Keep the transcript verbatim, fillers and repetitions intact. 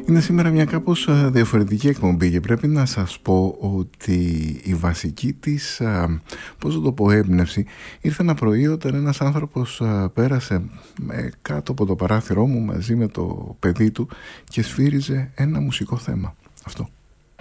Είναι σήμερα μια κάπως διαφορετική εκπομπή και πρέπει να σας πω ότι η βασική της, πώς θα το πω, έμπνευση ήρθε ένα πρωί όταν ένας άνθρωπος πέρασε κάτω από το παράθυρό μου μαζί με το παιδί του και σφύριζε ένα μουσικό θέμα. Αυτό.